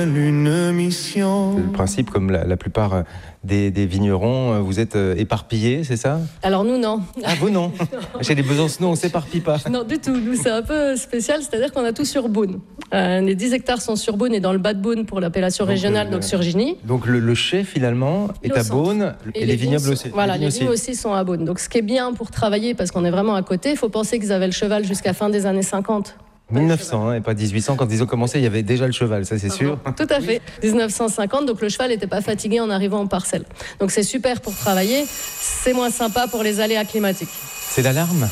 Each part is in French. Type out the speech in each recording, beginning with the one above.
Une mission. Le principe, comme la plupart des vignerons, vous êtes éparpillés, c'est ça? Alors nous, non. Ah, vous non. Chez les Besancenot, on ne s'éparpille pas. Non, du tout. Nous, c'est un peu spécial, c'est-à-dire qu'on a tout sur Beaune. Les 10 hectares sont sur Beaune et dans le bas de Beaune pour l'appellation régionale, donc sur Gigny. Donc le chai, finalement, est à Beaune et les vignobles aussi. Voilà, les vignes aussi sont à Beaune. Donc ce qui est bien pour travailler, parce qu'on est vraiment à côté, il faut penser qu'ils avaient le cheval jusqu'à fin des années 50. 1900 et pas 1800, quand ils ont commencé, il y avait déjà le cheval, ça c'est sûr. Tout à fait. 1950, donc le cheval n'était pas fatigué en arrivant en parcelle. Donc c'est super pour travailler, c'est moins sympa pour les aléas climatiques. C'est l'alarme.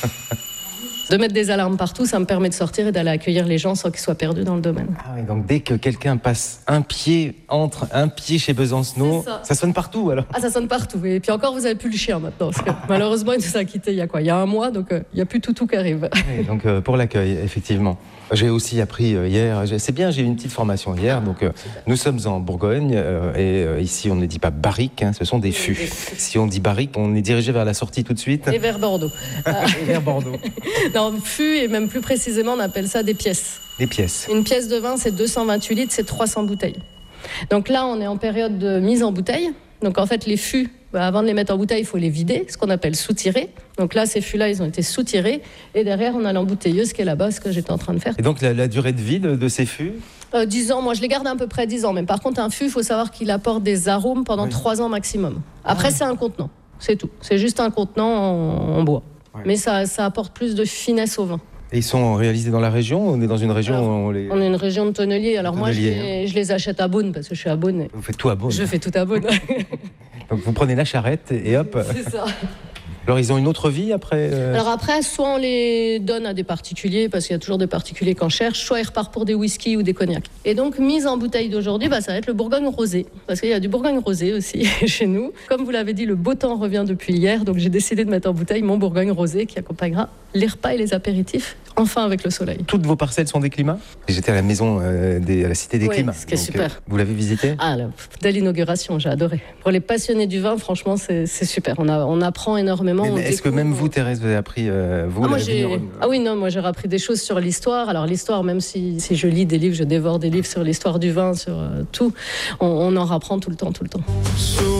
De mettre des alarmes partout, ça me permet de sortir et d'aller accueillir les gens sans qu'ils soient perdus dans le domaine. Ah oui, donc dès que quelqu'un passe entre un pied chez Besancenot, ça sonne partout alors. Ah, ça sonne partout. Et puis encore, vous n'avez plus le chien maintenant. Parce que, malheureusement, il nous a quittés il y a quoi? Il y a un mois, donc il n'y a plus Toutou qui arrive. Oui, donc pour l'accueil, effectivement. J'ai aussi appris hier, c'est bien, j'ai eu une petite formation hier, donc nous sommes en Bourgogne et ici on ne dit pas barrique, ce sont des fûts. Si on dit barrique, on est dirigé vers la sortie tout de suite. Et vers Bordeaux. Et vers Bordeaux. Non, fût, et même plus précisément, on appelle ça des pièces. Des pièces. Une pièce de vin, c'est 228 litres, c'est 300 bouteilles. Donc là, on est en période de mise en bouteille. Donc en fait, les fûts, avant de les mettre en bouteille, il faut les vider, ce qu'on appelle soutirer. Donc là, ces fûts-là, ils ont été soutirés. Et derrière, on a l'embouteilleuse qui est là-bas, ce que j'étais en train de faire. Et donc la durée de vie de ces fûts 10 ans, moi je les garde à peu près 10 ans. Mais par contre, un fût, il faut savoir qu'il apporte des arômes pendant 3 ans maximum. Après, c'est un contenant, c'est tout. C'est juste un contenant en bois. Ouais. Mais ça apporte plus de finesse au vin. Et ils sont réalisés dans la région? On est dans une région où on est une région de tonneliers. Alors moi, je les achète à Beaune parce que je suis à Beaune. Vous faites tout à Beaune? Je fais tout à Beaune. Donc vous prenez la charrette et hop. C'est ça. Alors ils ont une autre vie après Alors après, soit on les donne à des particuliers, parce qu'il y a toujours des particuliers qu'on cherche, soit ils repartent pour des whisky ou des cognacs. Et donc, mise en bouteille d'aujourd'hui, ça va être le Bourgogne rosé, parce qu'il y a du Bourgogne rosé aussi chez nous. Comme vous l'avez dit, le beau temps revient depuis hier, donc j'ai décidé de mettre en bouteille mon Bourgogne rosé qui accompagnera les repas et les apéritifs, enfin avec le soleil. Toutes vos parcelles sont des climats? J'étais à la maison, à la Cité des Climats. Ce qui est super. Vous l'avez visité? Ah, dès l'inauguration, j'ai adoré. Pour les passionnés du vin, franchement, c'est super. On apprend énormément. Mais est-ce que même vous, Thérèse, vous avez appris, Ah oui, non, moi j'ai appris des choses sur l'histoire. Alors l'histoire, même si je lis des livres, je dévore des livres sur l'histoire du vin, sur tout, on en apprend tout le temps.